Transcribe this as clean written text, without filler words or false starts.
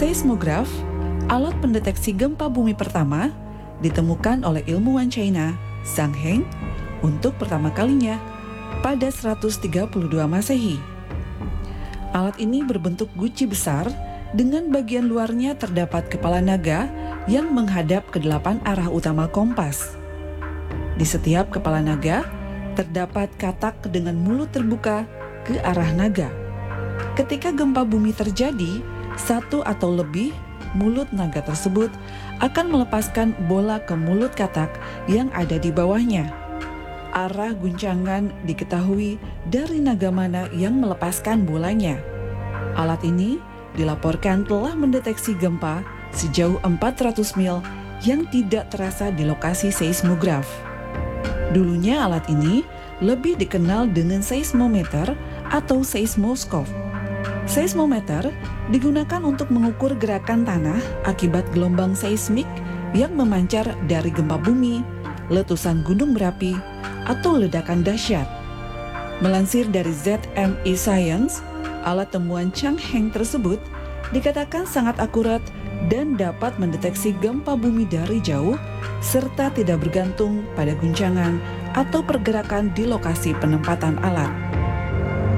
Seismograf, alat pendeteksi gempa bumi pertama, ditemukan oleh ilmuwan China Zhang Heng untuk pertama kalinya pada 132 Masehi. Alat ini berbentuk guci besar dengan bagian luarnya terdapat kepala naga yang menghadap ke 8 arah utama kompas. Di setiap kepala naga terdapat katak dengan mulut terbuka ke arah naga. Ketika gempa bumi terjadi, satu atau lebih mulut naga tersebut akan melepaskan bola ke mulut katak yang ada di bawahnya. Arah guncangan diketahui dari naga mana yang melepaskan bolanya. Alat ini dilaporkan telah mendeteksi gempa sejauh 400 mil yang tidak terasa di lokasi seismograf. Dulunya alat ini lebih dikenal dengan seismometer atau seismoskop. Seismometer digunakan untuk mengukur gerakan tanah akibat gelombang seismik yang memancar dari gempa bumi, letusan gunung berapi, atau ledakan dahsyat. Melansir dari ZME Science, alat temuan Zhang Heng tersebut dikatakan sangat akurat dan dapat mendeteksi gempa bumi dari jauh serta tidak bergantung pada guncangan atau pergerakan di lokasi penempatan alat.